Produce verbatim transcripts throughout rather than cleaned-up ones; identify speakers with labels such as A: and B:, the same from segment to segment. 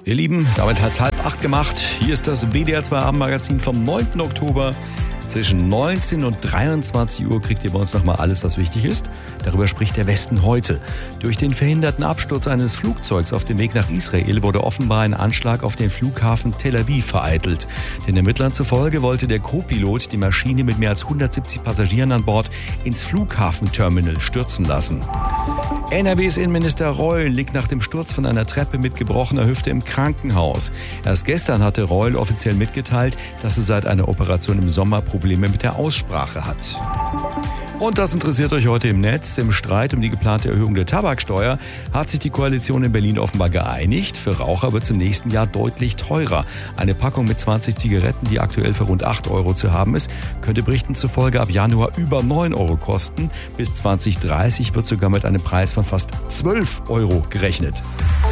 A: Ihr Lieben, damit hat's halb acht gemacht. Hier ist das W D R zwei Abendmagazin vom neunten Oktober. Zwischen neunzehn und dreiundzwanzig Uhr kriegt ihr bei uns nochmal alles, was wichtig ist. Darüber spricht der Westen heute. Durch den verhinderten Absturz eines Flugzeugs auf dem Weg nach Israel wurde offenbar ein Anschlag auf den Flughafen Tel Aviv vereitelt. Den Ermittlern zufolge wollte der Co-Pilot die Maschine mit mehr als hundertsiebzig Passagieren an Bord ins Flughafenterminal stürzen lassen. N R Ws Innenminister Reul liegt nach dem Sturz von einer Treppe mit gebrochener Hüfte im Krankenhaus. Erst gestern hatte Reul offiziell mitgeteilt, dass er seit einer Operation im Sommer Probleme mit der Aussprache hat. Und das interessiert euch heute im Netz. Im Streit um die geplante Erhöhung der Tabaksteuer hat sich die Koalition in Berlin offenbar geeinigt. Für Raucher wird es im nächsten Jahr deutlich teurer. Eine Packung mit zwanzig Zigaretten, die aktuell für rund acht Euro zu haben ist, könnte Berichten zufolge ab Januar über neun Euro kosten. Bis zwanzig dreißig wird sogar mit einem Preis von fast zwölf Euro gerechnet.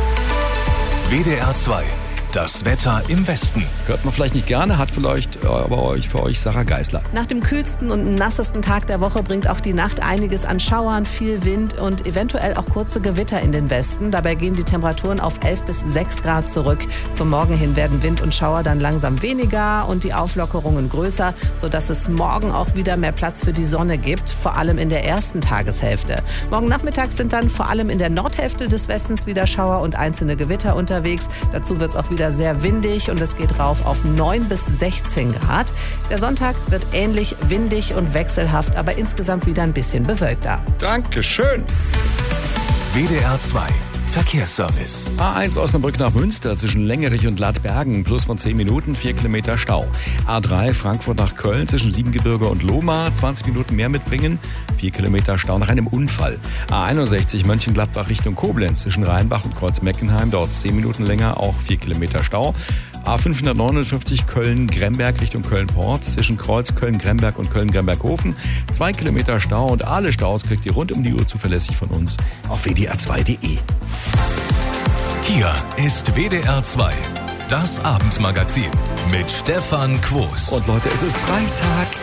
B: W D R zwei. Das Wetter im Westen.
A: Hört man vielleicht nicht gerne, hat vielleicht aber euch für euch Sarah Geisler.
C: Nach dem kühlsten und nassesten Tag der Woche bringt auch die Nacht einiges an Schauern, viel Wind und eventuell auch kurze Gewitter in den Westen. Dabei gehen die Temperaturen auf elf bis sechs Grad zurück. Zum Morgen hin werden Wind und Schauer dann langsam weniger und die Auflockerungen größer, sodass es morgen auch wieder mehr Platz für die Sonne gibt, vor allem in der ersten Tageshälfte. Morgen Nachmittag sind dann vor allem in der Nordhälfte des Westens wieder Schauer und einzelne Gewitter unterwegs. Dazu wird es auch wieder sehr windig und es geht rauf auf neun bis sechzehn Grad. Der Sonntag wird ähnlich windig und wechselhaft, aber insgesamt wieder ein bisschen bewölkter.
A: Dankeschön.
B: W D R zwei Verkehrsservice.
A: A eins Osnabrück nach Münster zwischen Längerich und Ladbergen, plus von zehn Minuten, vier Kilometer Stau. A drei Frankfurt nach Köln zwischen Siebengebirge und Lohmar, zwanzig Minuten mehr mitbringen, vier Kilometer Stau nach einem Unfall. A einundsechzig Mönchengladbach Richtung Koblenz zwischen Rheinbach und Kreuz-Meckenheim, dort zehn Minuten länger, auch vier Kilometer Stau. A fünfhundertneunundfünfzig Köln-Gremberg Richtung Köln-Port zwischen Kreuz Köln-Gremberg und Köln-Gremberg-Hofen. Zwei Kilometer Stau und alle Staus kriegt ihr rund um die Uhr zuverlässig von uns auf W D R zwei punkt de.
B: Hier ist W D R zwei, das Abendmagazin mit Stefan Quos.
A: Und Leute, es ist Freitag.